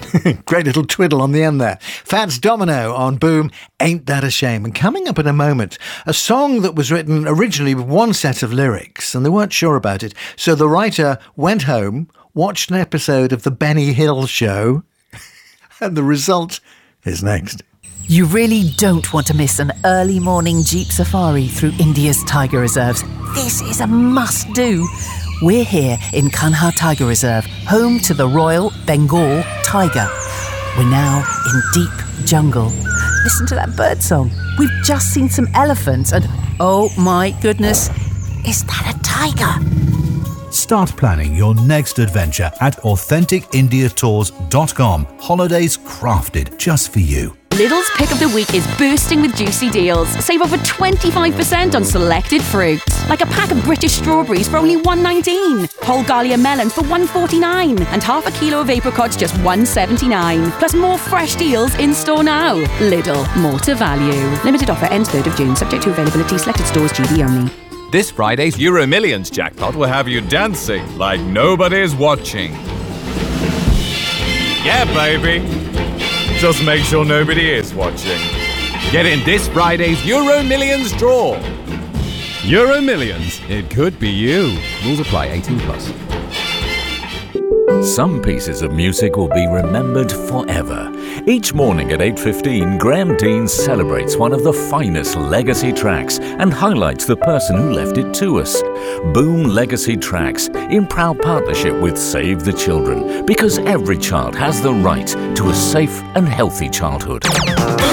Great little twiddle on the end there. Fats Domino on Boom, Ain't That a Shame? And coming up in a moment, a song that was written originally with one set of lyrics, and they weren't sure about it. So the writer went home, watched an episode of The Benny Hill Show, and the result is next. You really don't want to miss an early morning jeep safari through India's tiger reserves. This is a must-do. We're here in Kanha Tiger Reserve, home to the Royal Bengal tiger. We're now in deep jungle. Listen to that bird song. We've just seen some elephants and, oh my goodness, is that a tiger? Start planning your next adventure at AuthenticIndiaTours.com. Holidays crafted just for you. Lidl's Pick of the Week is bursting with juicy deals. Save over 25% on selected fruit. Like a pack of British strawberries for only $1.19. Whole Galia melons for $1.49. And half a kilo of apricots just $1.79. Plus more fresh deals in store now. Lidl, more to value. Limited offer ends 3rd of June. Subject to availability. Selected stores, GB only. This Friday's Euro Millions jackpot will have you dancing like nobody's watching. Yeah, baby. Just make sure nobody is watching. Get in this Friday's Euro Millions draw. Euro Millions. It could be you. Rules apply. 18+. Some pieces of music will be remembered forever. Each morning at 8:15, Graham Dean celebrates one of the finest legacy tracks and highlights the person who left it to us. Boom Legacy Tracks, in proud partnership with Save the Children, because every child has the right to a safe and healthy childhood.